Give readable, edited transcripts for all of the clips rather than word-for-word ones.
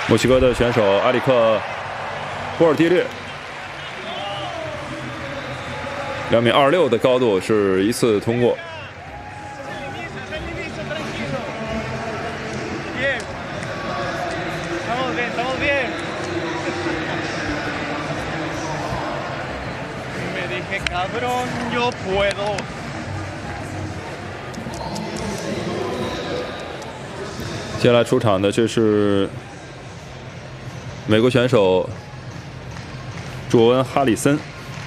墨西哥的选手阿里克·波尔蒂略，2.26米的高度是一次通过。接下来出场的这是美国选手朱恩·哈里森，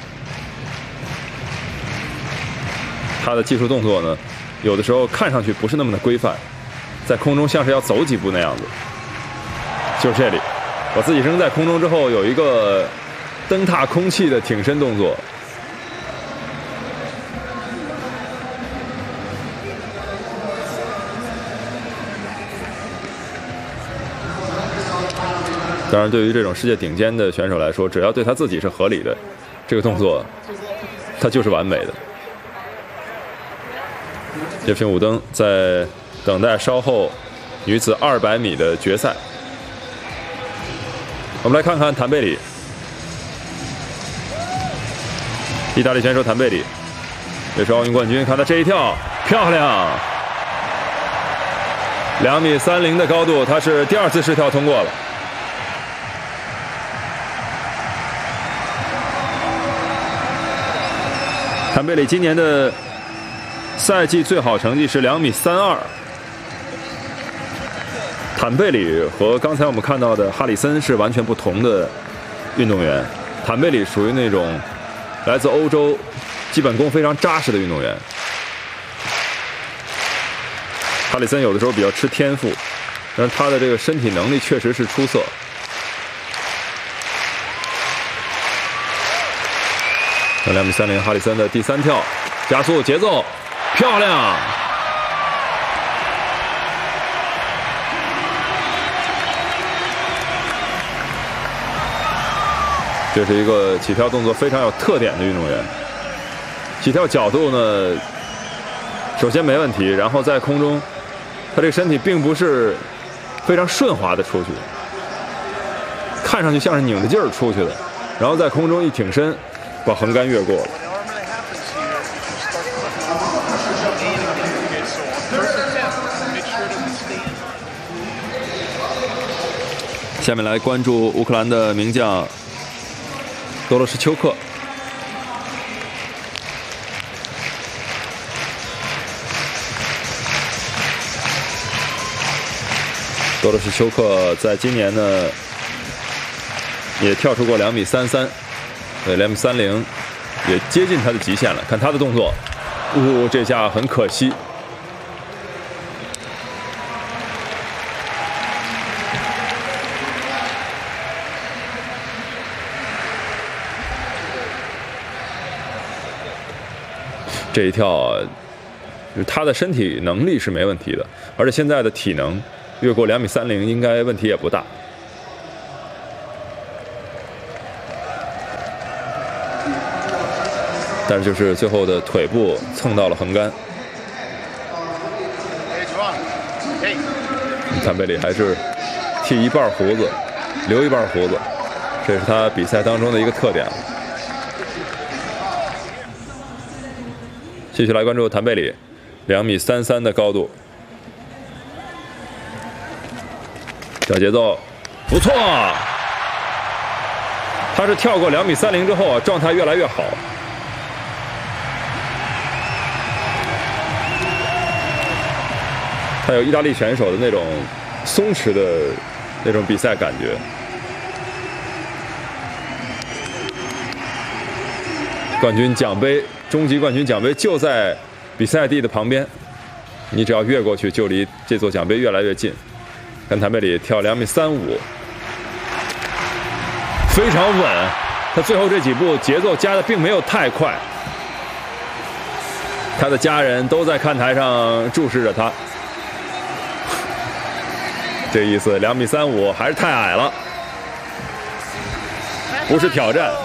他的技术动作呢，有的时候看上去不是那么的规范，在空中像是要走几步那样子。就是这里，我自己扔在空中之后，有一个蹬踏空气的挺身动作。当然，对于这种世界顶尖的选手来说，只要对他自己是合理的，这个动作他就是完美的。杰弗逊·伍登在等待稍后女子200米的决赛。我们来看看坦贝里，意大利选手坦贝里，也是奥运冠军。看他这一跳，漂亮！2.30米的高度，他是第2次试跳通过了。坦贝里今年的赛季最好成绩是2.32米。坦贝里和刚才我们看到的哈里森是完全不同的运动员。坦贝里属于那种来自欧洲、基本功非常扎实的运动员。哈里森有的时候比较吃天赋，但是他的这个身体能力确实是出色。2.30米，哈里森的第3跳，加速节奏，漂亮！这是一个起跳动作非常有特点的运动员。起跳角度呢，首先没问题，然后在空中，他这个身体并不是非常顺滑的出去，看上去像是拧着劲儿出去的，然后在空中一挺身，把横杆越过了。下面来关注乌克兰的名将多罗什丘克。多罗什丘克在今年呢也跳出过2.33米，对2.30米也接近他的极限了。看他的动作，这下很可惜。这一跳，他的身体能力是没问题的，而且现在的体能越过2.30米应该问题也不大。但是就是最后的腿部蹭到了横杆。坦贝里还是剃一半胡子，留一半胡子，这是他比赛当中的一个特点。继续来关注坦贝里，2.33米的高度，小节奏不错。他是跳过2.30米之后啊，状态越来越好。他有意大利选手的那种松弛的那种比赛感觉。冠军奖杯，终极冠军奖杯就在比赛地的旁边，你只要越过去，就离这座奖杯越来越近。看坦贝里跳2.35米，非常稳。他最后这几步节奏加的并没有太快。他的家人都在看台上注视着他。这意思2.35米还是太矮了，不是挑战。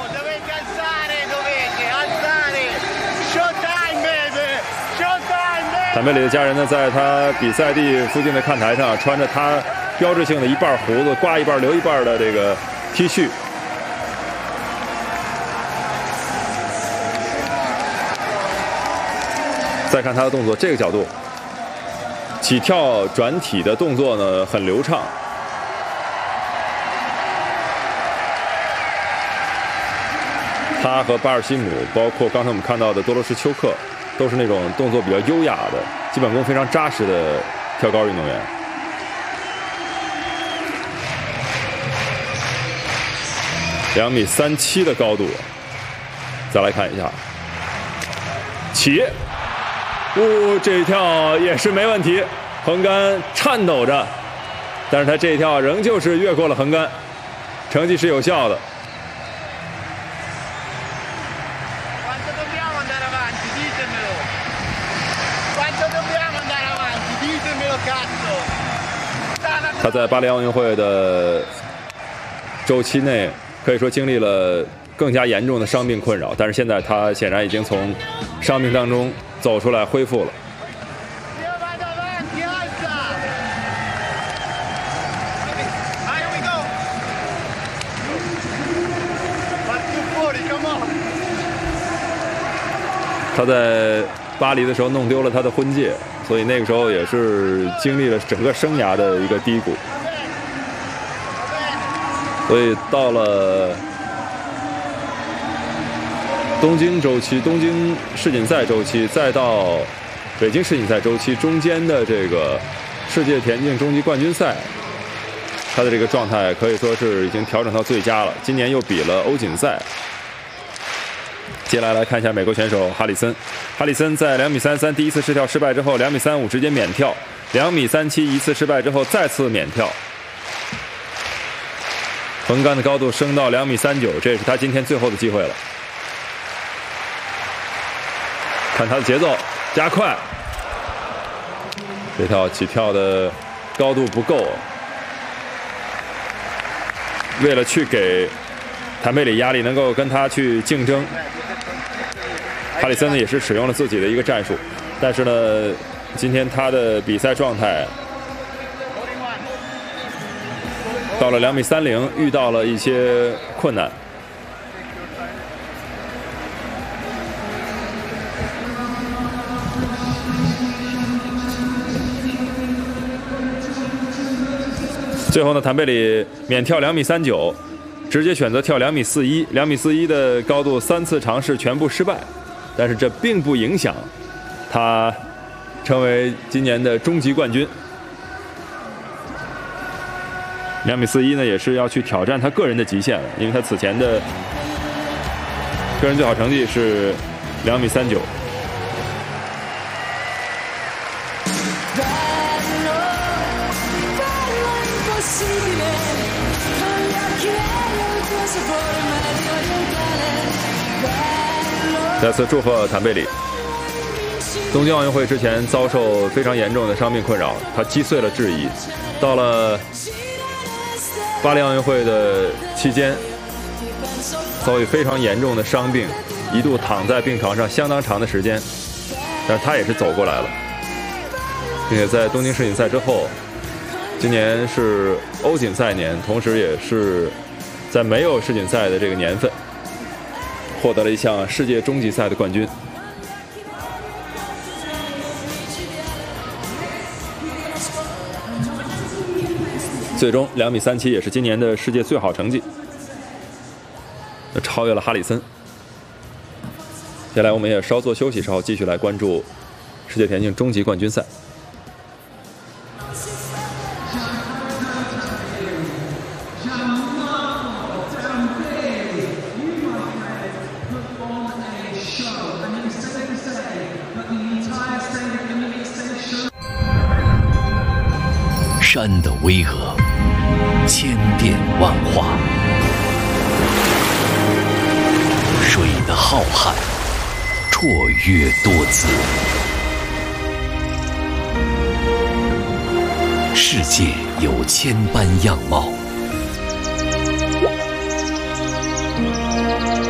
坦贝里的家人呢，在他比赛地附近的看台上，穿着他标志性的一半胡子刮一半留一半的这个 T 恤。再看他的动作，这个角度起跳转体的动作呢很流畅。他和巴尔西姆，包括刚才我们看到的多罗什丘克，都是那种动作比较优雅的、基本功非常扎实的跳高运动员。2.37米的高度，再来看一下，起，这一跳也是没问题，横杆颤抖着，但是他这一跳仍旧是越过了横杆，成绩是有效的。他在巴黎奥运会的周期内，可以说经历了更加严重的伤病困扰，但是现在他显然已经从伤病当中走出来，恢复了。他在巴黎的时候弄丢了他的婚戒，所以那个时候也是经历了整个生涯的一个低谷。所以到了东京周期、东京世锦赛周期，再到北京世锦赛周期中间的这个世界田径终极冠军赛，他的这个状态可以说是已经调整到最佳了。今年又比了欧锦赛。接下来来看一下美国选手哈里森。哈里森在2.33米第一次试跳失败之后，2.35米直接免跳，2.37米一次失败之后再次免跳，横杆的高度升到2.39米，这也是他今天最后的机会了。看他的节奏，加快，这跳起跳的高度不够，为了去给谭贝里压力，能够跟他去竞争。哈里森呢也是使用了自己的一个战术，但是呢，今天他的比赛状态到了2.30米，遇到了一些困难。最后呢，谭贝里免跳2.39米，直接选择跳2.41米，2.41米的高度3次尝试全部失败。但是这并不影响他成为今年的终极冠军。2.41米呢，也是要去挑战他个人的极限了，因为他此前的个人最好成绩是2.39米。再次祝贺谭贝里。东京奥运会之前遭受非常严重的伤病困扰，他击碎了质疑。到了巴黎奥运会的期间，遭遇非常严重的伤病，一度躺在病床上相当长的时间，但是他也是走过来了，并且在东京世锦赛之后，今年是欧锦赛年，同时也是在没有世锦赛的这个年份，获得了一项世界终极赛的冠军。最终2.37米也是今年的世界最好成绩，超越了哈里森。接下来我们也稍作休息，稍后继续来关注世界田径终极冠军赛。 山的巍峨，千变万化；水的浩瀚，绰约多姿。世界有千般样貌，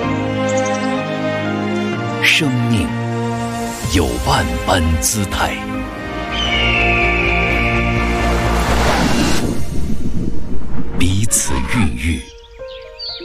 生命有万般姿态。